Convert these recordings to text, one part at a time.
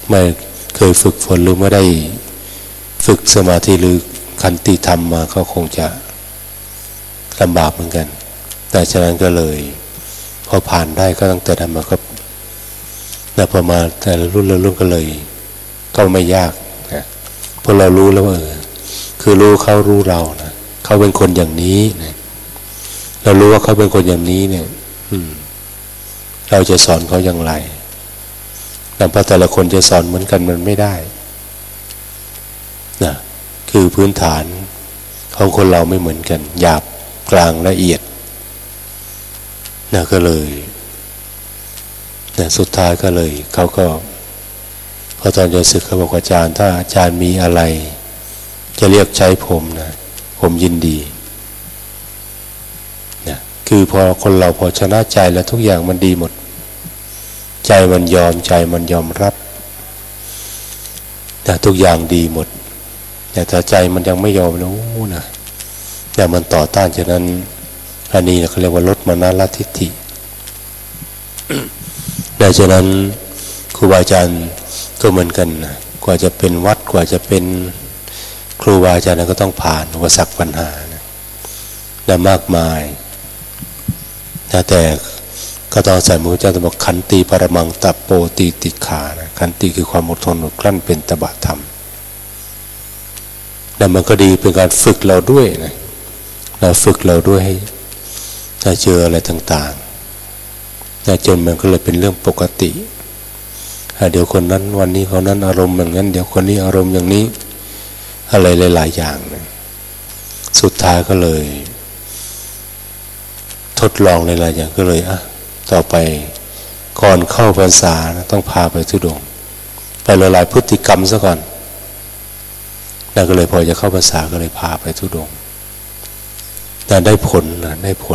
ไม่เคยฝึกฝนหรือไม่ได้ฝึกสมาธิหรือขันติธรรมมาก็คงจะลำบากเหมือนกันแต่ฉะนั้นก็เลยพอผ่านได้ก็ตั้งแต่นั้นมาก็พอมาแต่ละรุ่นก็เลยก็ไม่ยากนะเพราะเรารู้แล้วว่าคือรู้เขารู้เรานะเขาเป็นคนอย่างนี้นะเรารู้ว่าเขาเป็นคนอย่างนี้เนี่ยเราจะสอนเขาอย่างไรแต่พอแต่ละคนจะสอนเหมือนกันมันไม่ได้นะคือพื้นฐานของคนเราไม่เหมือนกันหยาบกลางละเอียดนะก็เลยนะสุดท้ายก็เลยเขาก็พอตอนจะศึกเขาบอกอาจารย์ถ้าอาจารย์มีอะไรจะเรียกใช้ผมนะผมยินดีนะคือพอคนเราพอชนะใจแล้วทุกอย่างมันดีหมดใจมันยอมใจมันยอมรับนะทุกอย่างดีหมดแต่ถ้าใจมันยังไม่ยอมนะนะแต่มันต่อต้านฉะนั้นอันนี้เขาเรียกว่าลดมานะละทิฏฐิดังนั้นครูบาอาจารย์ก็เหมือนกันนะกว่าจะเป็นวัดกว่าจะเป็นครูบาอาจารย์ก็ต้องผ่านอุปสรรคปัญหานะและมากมายนะแต่ก็ต้องใส่มือเจ้าบอกขันติปรมังตะโปติติขานะขันติคือความอดทนอดกลั้นเป็นตบะธรรมและมันก็ดีเป็นการฝึกเราด้วยนะเราฝึกเราด้วยให้ถ้าเจออะไรต่างๆจนมันก็เลยเป็นเรื่องปกติเดี๋ยวคนนั้นวันนี้คนนั้นอารมณ์อย่างนั้นเดี๋ยวคนนี้อารมณ์อย่างนี้อะไรหลายๆอย่างนะสุดท้ายก็เลยทดลองหลายๆอย่างก็เลยต่อไปก่อนเข้าพรรษานะต้องพาไปธุดงค์ไปละลายพฤติกรรมซะก่อนแล้วก็เลยพอจะเข้าพรรษาก็เลยพาไปธุดงค์แต่ได้ผลนะได้ผล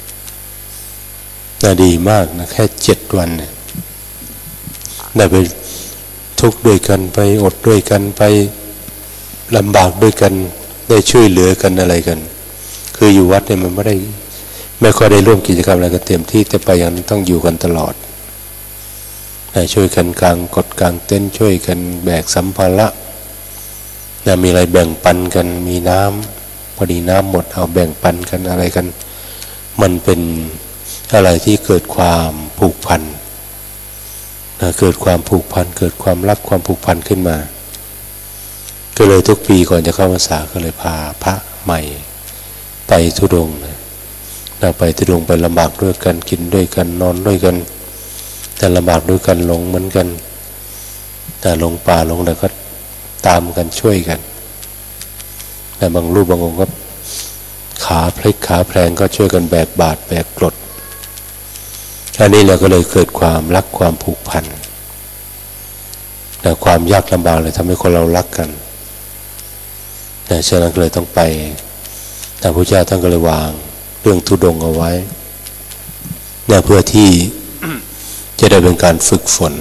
น่าดีมากนะแค่7 วันเนี่ยได้ไปทุกข์ด้วยกันไปอดด้วยกันไปลำบากด้วยกันได้ช่วยเหลือกันอะไรกันคืออยู่วัดเนี่ยมันไม่ค่อยได้ร่วมกิจกรรมอะไรกันเต็มที่แต่ไปอย่างนั้นต้องอยู่กันตลอดช่วยกันกางกดกางเต็นท์ช่วยกันแบกสัมภาระมีอะไรแบ่งปันกันมีน้ำพอดีน้ำหมดเอาแบ่งปันกันอะไรกันมันเป็นอะไรที่เกิดความผูกพันเกิดความผูกพันเกิดความรักความผูกพันขึ้นมาก็เลยทุกปีก่อนจะเข้าพรรษาก็เลยพาพระใหม่ไปธุดงค์เราไปธุดงค์ไปลำบากด้วยกันกินด้วยกันนอนด้วยกันแต่ลำบากด้วยกันหลงเหมือนกันแต่หลงป่าหลงอะไรก็ตามกันช่วยกันแต่บางรูปบางองค์ก็ขาพลิกขาแพลงก็ช่วยกันแบกบาตรแบกกรดอันนี้เราก็เลยเกิดความรักความผูกพันแต่ความยากลำบากเลยทำให้คนเรารักกันฉะนั้นก็เลยต้องไปแต่พระเจ้าท่านก็เลยวางเรื่องธุดงค์เอาไว้เพื่อที่จะได้เป็นการฝึกฝน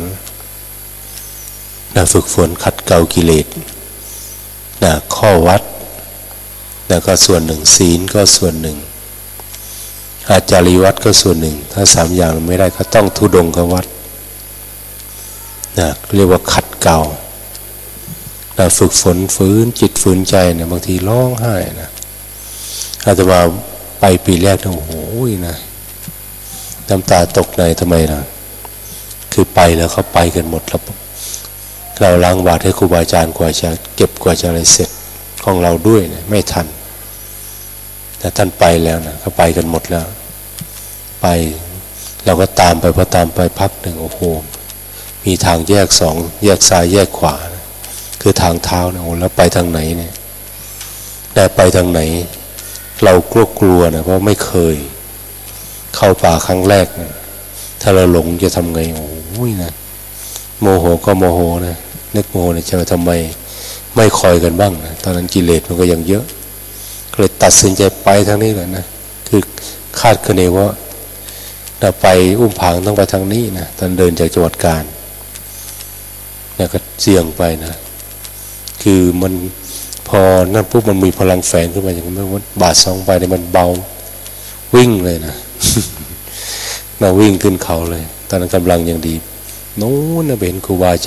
ฝึกฝนขัดเกลากิเลสข้อวัดก็ส่วนหนึ่งศีลก็ส่วนหนึ่งอาจาริวัดก็ส่วนหนึ่งถ้า3 อย่างไม่ได้ก็ต้องธุดงควัดเรียกว่าขัดเกลาฝึกฝนฝืนจิตฝืนใจบางทีร้องไห้นะอาตมาไปปีแรกโอ้โหนะน้ำตาตกในทำไมนะคือไปแล้วเขาไปกันหมดแล้วเราล้างบาตรให้ครูบาอาจารย์กว่าจะเก็บกว่าจะอะไรเสร็จของเราด้วยนะไม่ทันแต่ท่านไปแล้วนะเขาไปกันหมดแล้วไปเราก็ตามไปพอตามไปพักหนึ่งโอ้โหมีทางแยก2แยกซ้ายแยกขวานะคือทางเท้านะโอ้แล้วไปทางไหนเนี่ยได้ไปทางไหนเรากลัวนะเพราะไม่เคยเข้าป่าครั้งแรกนะถ้าเราหลงจะทำไงโอ้ยนะโมโหก็โมโหนะนึกโมโหเนี่ยจะทำไมไม่คอยกันบ้างนะตอนนั้นกิเลสมันก็ยังเยอะเลยตัดสินใจไปทางนี้แหละนะคือคาดคะเนว่าเราไปอุ้มผางต้องไปทางนี้นะตอนเดินจากจังหวัดกาญก็เสี่ยงไปนะคือมันพอนั่นปุ๊บมันมีพลังแฝงขึ้นมาอย่างนั้นว่าบาท2ใบเนี่ยมันเบาวิ่งเลยนะ เราวิ่งขึ้นเขาเลยตอนนั้นกำลังยังดีโน้นเห็นครูบา